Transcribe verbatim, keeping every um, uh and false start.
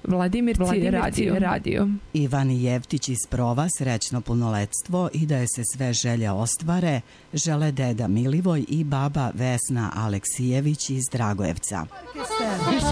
Vladimir radio. radio. Ivani Jevtić iz Prova srećno punoletstvo i da je se sve želje ostvare, žele deda Milivoj i baba Vesna Aleksijević iz Dragojevca.